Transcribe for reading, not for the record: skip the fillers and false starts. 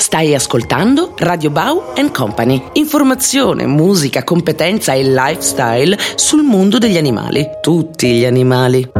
Stai ascoltando Radio Bau & Company. Informazione, musica, competenza e lifestyle sul mondo degli animali. Tutti gli animali.